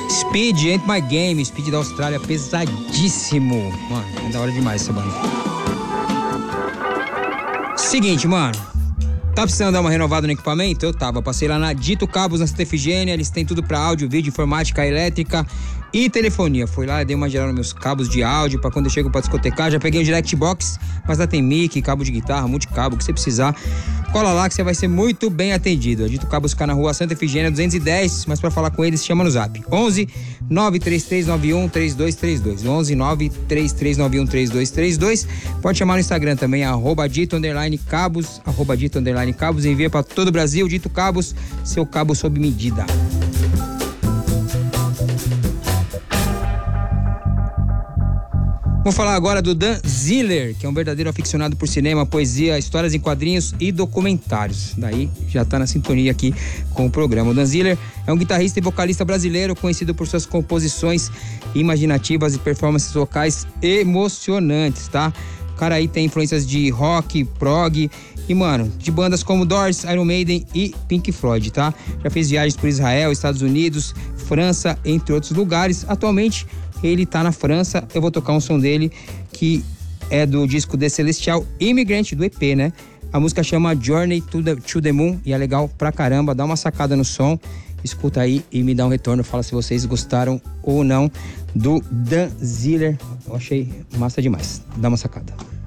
Speed, Ain't My Game, Speed da Austrália, pesadíssimo. Mano, é da hora demais essa banda. Seguinte, mano. Tá precisando dar uma renovada no equipamento? Eu tava. Passei lá na Dito Cabos, na Santa Efigênia. Eles têm tudo pra áudio, vídeo, informática, elétrica e telefonia. Fui lá, dei uma geral nos meus cabos de áudio pra quando eu chego pra discotecar. Já peguei o Direct Box, mas lá tem mic, cabo de guitarra, multicabo, o que você precisar. Cola lá que você vai ser muito bem atendido. A Dito Cabos fica na rua Santa Efigênia 210, mas pra falar com eles, chama no zap. 11 93391 3232. 11 93391 3232. Pode chamar no Instagram também, @Dito_Cabos, @Dito_Cabos. Envia pra todo o Brasil, Dito Cabos, seu cabo sob medida. Vou falar agora do Dan Ziller, que é um verdadeiro aficionado por cinema, poesia, histórias em quadrinhos e documentários. Daí já tá na sintonia aqui com o programa. O Dan Ziller é um guitarrista e vocalista brasileiro conhecido por suas composições imaginativas e performances vocais emocionantes, tá? O cara aí tem influências de rock, prog e, mano, de bandas como Doors, Iron Maiden e Pink Floyd, tá? Já fez viagens por Israel, Estados Unidos, França, entre outros lugares. Atualmente ele tá na França. Eu vou tocar um som dele que é do disco The Celestial Immigrant, do EP, né? A música chama Journey to the Moon e é legal pra caramba. Dá uma sacada no som, escuta aí e me dá um retorno. Fala se vocês gostaram ou não do Dan Ziller. Eu achei massa demais. Dá uma sacada.